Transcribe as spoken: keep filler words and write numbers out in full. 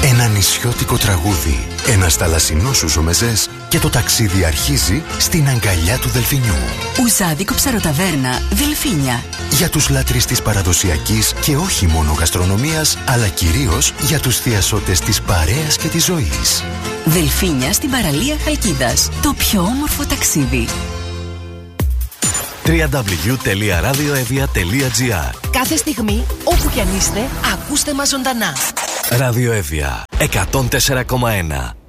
Ένα νησιώτικο τραγούδι, ένας θαλασσινός ουζομεζές και το ταξίδι αρχίζει στην αγκαλιά του Δελφινιού. Ουζάδικο ψαροταβέρνα, Δελφίνια. Για τους λάτρεις της παραδοσιακής και όχι μόνο γαστρονομίας, αλλά κυρίως για τους θειασότες της παρέας και της ζωής. Δελφίνια στην παραλία Χαλκίδας. Το πιο όμορφο ταξίδι. double-u double-u double-u τελεία radioevia τελεία gr. Κάθε στιγμή, όπου κι αν είστε, ακούστε μας ζωντανά. Ραδιοέβια εκατόν τέσσερα κόμμα ένα.